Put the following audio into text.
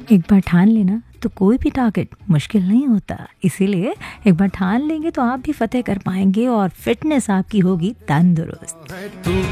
एक बार ठान लेना तो कोई भी टारगेट मुश्किल नहीं होता। इसीलिए एक बार ठान लेंगे तो आप भी फतेह कर पाएंगे और फिटनेस आपकी होगी तंदुरुस्त।